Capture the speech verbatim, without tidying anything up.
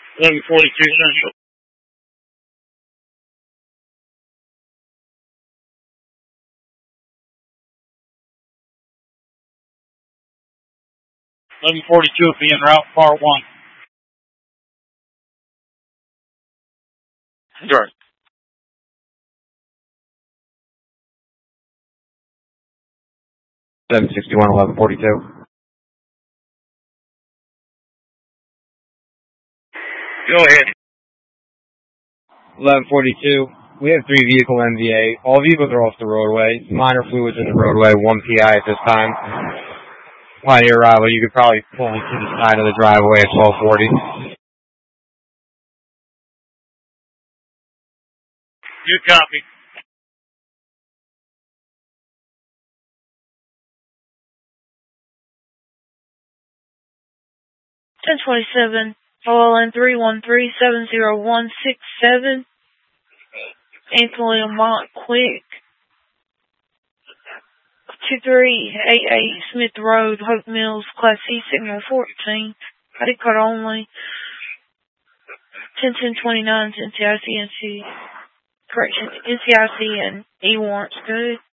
eleven forty-two Central. eleven forty-two will be en route, par one. Sure. seven sixty-one, eleven forty-two. Go ahead. eleven forty-two. We have three vehicle M V A. All vehicles are off the roadway. Minor fluids in the roadway, one P I at this time. Upon your arrival, you could probably pull into the side of the driveway at twelve forty. Good copy. ten twenty-seven, O L N three one three seven zero one six seven. Anthony Lamont Quick. two three eight eight Smith Road, Hope Mills, Class C, Signal fourteen. Body card only. ten ten twenty-nine, N C I C, N C. Correction, N C I C and E warrants good.